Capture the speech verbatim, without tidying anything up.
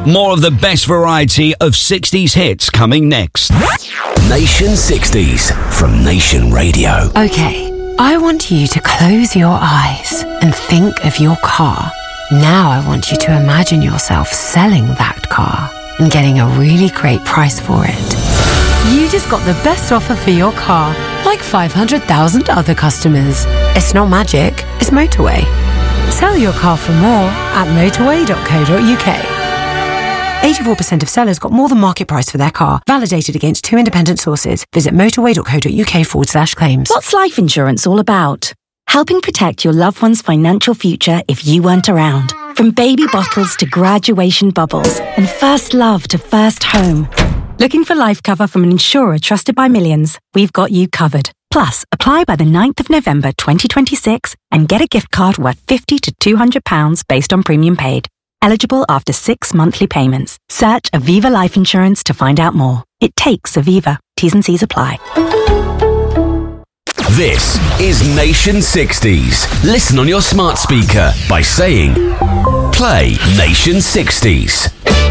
More of the best variety of sixties hits coming next. Nation sixties from Nation Radio. Okay, I want you to close your eyes and think of your car. Now I want you to imagine yourself selling that car and getting a really great price for it. You just got the best offer for your car, like five hundred thousand other customers. It's not magic, it's Motorway. Sell your car for more at motorway dot co dot uk. eighty-four percent of sellers got more than market price for their car, validated against two independent sources. Visit motorway dot co dot uk forward slash claims. What's life insurance all about? Helping protect your loved one's financial future if you weren't around. From baby bottles to graduation bubbles and first love to first home. Looking for life cover from an insurer trusted by millions? We've got you covered. Plus, apply by the ninth of November twenty twenty-six and get a gift card worth fifty to two hundred pounds based on premium paid. Eligible after six monthly payments. Search Aviva Life Insurance to find out more. It takes Aviva. T's and C's apply. This is Nation sixties. Listen on your smart speaker by saying, play Nation sixties.